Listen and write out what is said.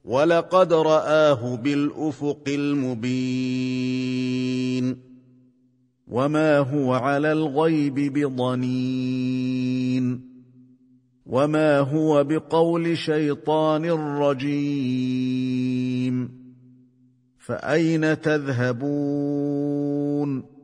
ولقد رآه بالأفق المبين وما هو على الغيب بضنين وما هو بقول شيطان رجيم فأين تذهبون